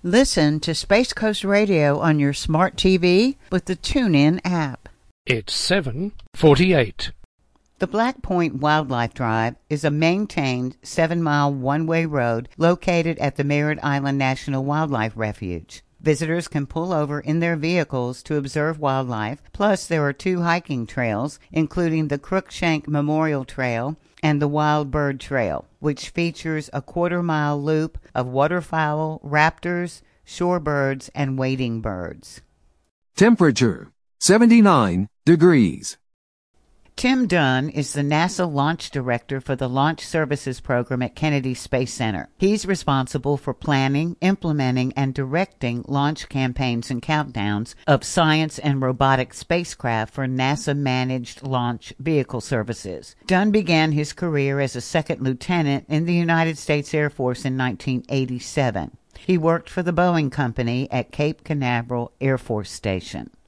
Listen to Space Coast Radio on your smart TV with the TuneIn app. It's 7:48. The Black Point Wildlife Drive is a maintained 7-mile one-way road located at the Merritt Island National Wildlife Refuge. Visitors can pull over in their vehicles to observe wildlife, plus there are 2 hiking trails, including the Crookshank Memorial Trail and the Wild Bird Trail, which features a quarter-mile loop of waterfowl, raptors, shorebirds, and wading birds. Temperature, 79 degrees. Tim Dunn is the NASA Launch Director for the Launch Services Program at Kennedy Space Center. He's responsible for planning, implementing, and directing launch campaigns and countdowns of science and robotic spacecraft for NASA-managed launch vehicle services. Dunn began his career as a second lieutenant in the United States Air Force in 1987. He worked for the Boeing Company at Cape Canaveral Air Force Station.